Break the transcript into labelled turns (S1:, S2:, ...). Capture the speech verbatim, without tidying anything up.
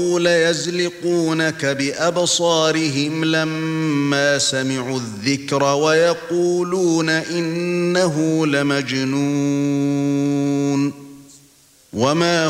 S1: ليزلقونك بأبصارهم لما سمعوا الذكر ويقولون إنه لمجنون وما